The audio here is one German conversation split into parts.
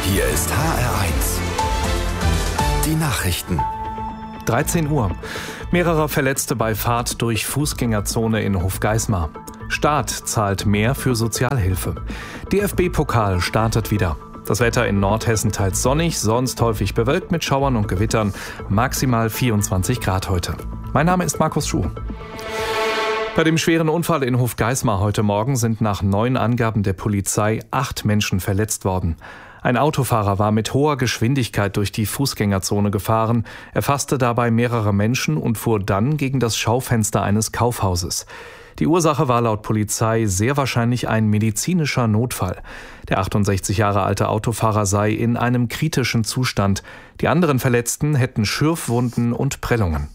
Hier ist HR1. Die Nachrichten. 13 Uhr. Mehrere Verletzte bei Fahrt durch Fußgängerzone in Hofgeismar. Staat zahlt mehr für Sozialhilfe. DFB-Pokal startet wieder. Das Wetter in Nordhessen teils sonnig, sonst häufig bewölkt mit Schauern und Gewittern. Maximal 24 Grad heute. Mein Name ist Markus Schuh. Bei dem schweren Unfall in Hofgeismar heute Morgen sind nach neuen Angaben der Polizei 8 Menschen verletzt worden. Ein Autofahrer war mit hoher Geschwindigkeit durch die Fußgängerzone gefahren, erfasste dabei mehrere Menschen und fuhr dann gegen das Schaufenster eines Kaufhauses. Die Ursache war laut Polizei sehr wahrscheinlich ein medizinischer Notfall. Der 68 Jahre alte Autofahrer sei in einem kritischen Zustand. Die anderen Verletzten hätten Schürfwunden und Prellungen.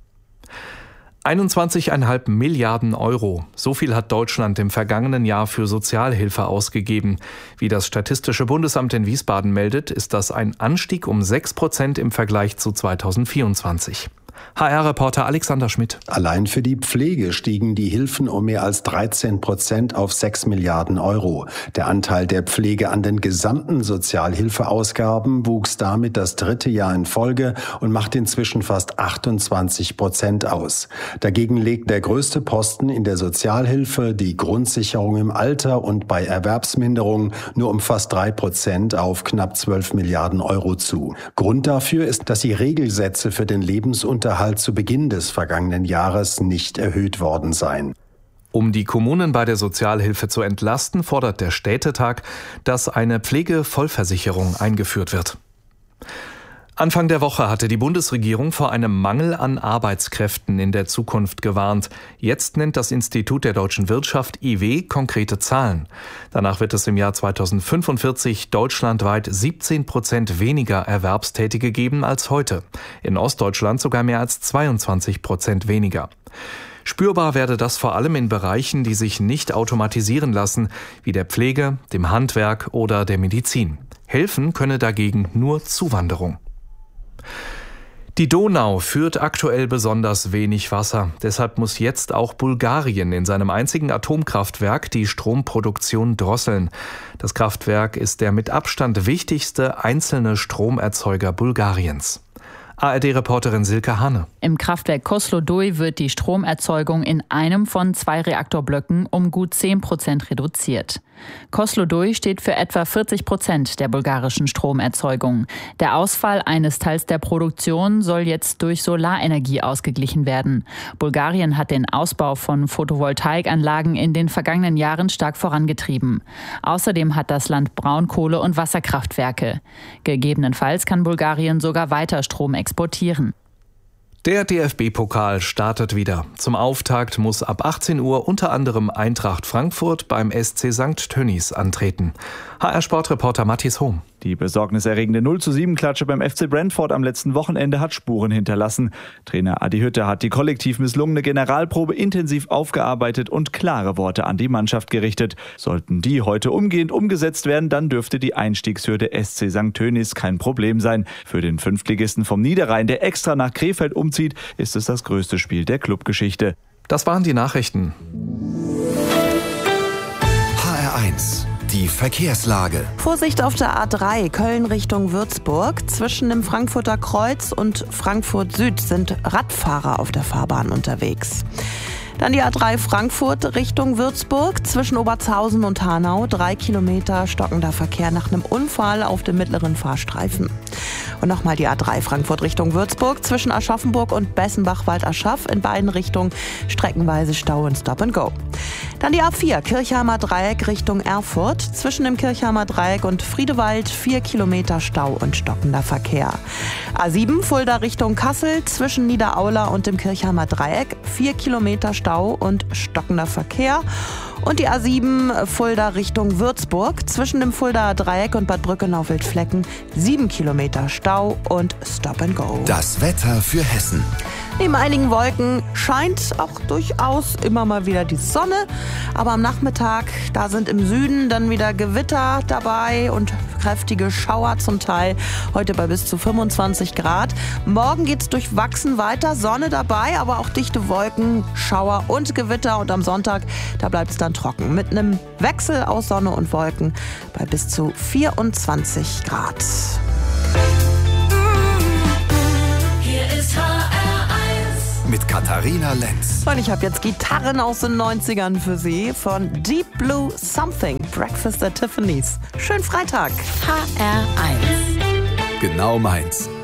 21,5 Milliarden Euro. So viel hat Deutschland im vergangenen Jahr für Sozialhilfe ausgegeben. Wie das Statistische Bundesamt in Wiesbaden meldet, ist das ein Anstieg um 6% im Vergleich zu 2024. HR-Reporter Alexander Schmidt. Allein für die Pflege stiegen die Hilfen um mehr als 13% auf 6 Milliarden Euro. Der Anteil der Pflege an den gesamten Sozialhilfeausgaben wuchs damit das 3. Jahr in Folge und macht inzwischen fast 28% aus. Dagegen legt der größte Posten in der Sozialhilfe, die Grundsicherung im Alter und bei Erwerbsminderung, nur um fast 3% auf knapp 12 Milliarden Euro zu. Grund dafür ist, dass die Regelsätze für den Lebensunterhalt zu Beginn des vergangenen Jahres nicht erhöht worden seien. Um die Kommunen bei der Sozialhilfe zu entlasten, fordert der Städtetag, dass eine Pflegevollversicherung eingeführt wird. Anfang der Woche hatte die Bundesregierung vor einem Mangel an Arbeitskräften in der Zukunft gewarnt. Jetzt nennt das Institut der deutschen Wirtschaft IW konkrete Zahlen. Danach wird es im Jahr 2045 deutschlandweit 17% weniger Erwerbstätige geben als heute. In Ostdeutschland sogar mehr als 22% weniger. Spürbar werde das vor allem in Bereichen, die sich nicht automatisieren lassen, wie der Pflege, dem Handwerk oder der Medizin. Helfen könne dagegen nur Zuwanderung. Die Donau führt aktuell besonders wenig Wasser. Deshalb muss jetzt auch Bulgarien in seinem einzigen Atomkraftwerk die Stromproduktion drosseln. Das Kraftwerk ist der mit Abstand wichtigste einzelne Stromerzeuger Bulgariens. ARD-Reporterin Silke Hane. Im Kraftwerk Kozloduy wird die Stromerzeugung in einem von 2 Reaktorblöcken um gut 10% reduziert. Kozloduy steht für etwa 40% der bulgarischen Stromerzeugung. Der Ausfall eines Teils der Produktion soll jetzt durch Solarenergie ausgeglichen werden. Bulgarien hat den Ausbau von Photovoltaikanlagen in den vergangenen Jahren stark vorangetrieben. Außerdem hat das Land Braunkohle- und Wasserkraftwerke. Gegebenenfalls kann Bulgarien sogar weiter Strom exportieren. Der DFB-Pokal startet wieder. Zum Auftakt muss ab 18 Uhr unter anderem Eintracht Frankfurt beim SC St. Tönnies antreten. HR-Sportreporter Matthias Hohm. Die besorgniserregende 0:7-Klatsche beim FC Brentford am letzten Wochenende hat Spuren hinterlassen. Trainer Adi Hütter hat die kollektiv misslungene Generalprobe intensiv aufgearbeitet und klare Worte an die Mannschaft gerichtet. Sollten die heute umgehend umgesetzt werden, dann dürfte die Einstiegshürde SC St. Tönnies kein Problem sein. Für den Fünftligisten vom Niederrhein, der extra nach Krefeld umzieht, ist es das größte Spiel der Clubgeschichte. Das waren die Nachrichten. HR1. Die Verkehrslage. Vorsicht auf der A3 Köln Richtung Würzburg. Zwischen dem Frankfurter Kreuz und Frankfurt Süd sind Radfahrer auf der Fahrbahn unterwegs. Dann die A3 Frankfurt Richtung Würzburg. Zwischen Obertshausen und Hanau 3 Kilometer stockender Verkehr nach einem Unfall auf dem mittleren Fahrstreifen. Und nochmal die A3 Frankfurt Richtung Würzburg. Zwischen Aschaffenburg und Bessenbach-Waldaschaf in beiden Richtungen streckenweise Stau und Stop and Go. Dann die A4 Kirchheimer Dreieck Richtung Erfurt. Zwischen dem Kirchheimer Dreieck und Friedewald 4 Kilometer Stau und stockender Verkehr. A7 Fulda Richtung Kassel. Zwischen Niederaula und dem Kirchheimer Dreieck 4 Kilometer Stau und stockender Verkehr. Und die A7 Fulda Richtung Würzburg. Zwischen dem Fuldaer Dreieck und Bad Brückenau-Wildflecken 7 Kilometer Stau und Stop and Go. Das Wetter für Hessen. Neben einigen Wolken scheint auch durchaus immer mal wieder die Sonne. Aber am Nachmittag, da sind im Süden dann wieder Gewitter dabei und kräftige Schauer zum Teil. Heute bei bis zu 25 Grad. Morgen geht's durchwachsen weiter. Sonne dabei, aber auch dichte Wolken, Schauer und Gewitter. Und am Sonntag, da bleibt es dann trocken. Mit einem Wechsel aus Sonne und Wolken bei bis zu 24 Grad. Hier ist HR1 mit Katharina Lenz. Und ich habe jetzt Gitarren aus den 90ern für Sie von Deep Blue Something, Breakfast at Tiffany's. Schönen Freitag. HR1 Genau meins.